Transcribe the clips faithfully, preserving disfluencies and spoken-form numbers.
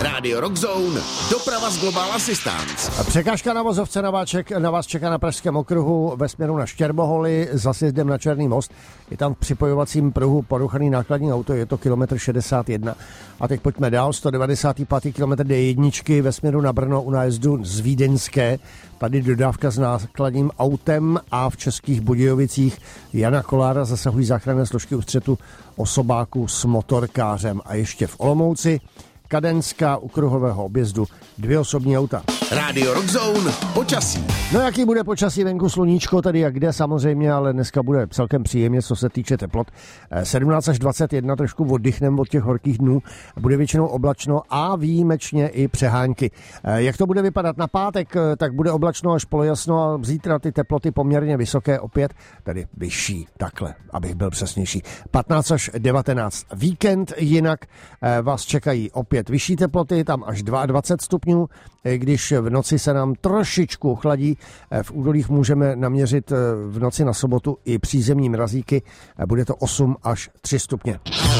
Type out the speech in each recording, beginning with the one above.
Radio Rockzone, doprava z Global Assistance. Překážka na vozovce na vás, ček, na vás čeká na Pražském okruhu ve směru na Štěrboholy za sjezdem na Černý most. Je tam v připojovacím pruhu poruchaný nákladní auto, je to kilometr šedesát jedna. A teď pojďme dál, sto devadesát pět kilometr D jedna ve směru na Brno u nájezdu z Vídeňské. Tady dodávka s nákladním autem a v Českých Budějovicích Jana Kolára zasahují záchranné složky u střetu osobáků s motorkářem. A ještě v Olomouci Kadenská u kruhového objezdu dvě osobní auta. Radio Rockzone, počasí. No jaký bude počasí venku, sluníčko tady jak kde samozřejmě, ale dneska bude celkem příjemně, co se týče teplot. sedmnáct až dvacet jedna, trošku oddychnem od těch horkých dnů, bude většinou oblačno a výjimečně i přehánky. Jak to bude vypadat na pátek, tak bude oblačno až polojasno a zítra ty teploty poměrně vysoké opět, tedy vyšší, takhle, abych byl přesnější. patnáct až devatenáct. Víkend jinak vás čekají opět vyšší teploty, tam až dvacet dva stupňů, když v noci se nám trošičku chladí. V údolích můžeme naměřit v noci na sobotu i přízemní mrazíky. Bude to osm až tři stupně.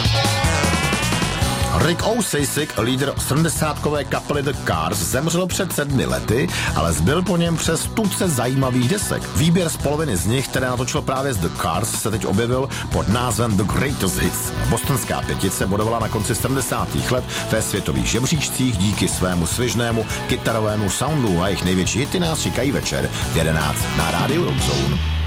Rick Ocasek, lídr sedmdesátkové kapely The Cars, zemřel před sedmi lety, ale zbyl po něm přes tuce zajímavých desek. Výběr z poloviny z nich, které natočil právě z The Cars, se teď objevil pod názvem The Greatest Hits. Bostonská pětice bodovala na konci sedmdesátých let ve světových žebříčcích díky svému svižnému kytarovému soundu a jejich největší hity nás čekají večer v jedenáct na rádiu Rockzone.